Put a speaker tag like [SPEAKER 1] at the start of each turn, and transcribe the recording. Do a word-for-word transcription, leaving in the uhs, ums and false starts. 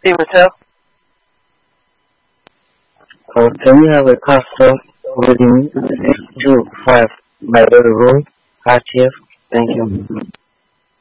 [SPEAKER 1] Hey, Mattel.
[SPEAKER 2] Uh, can we have a custom within six two five by the room? R T F? Thank you.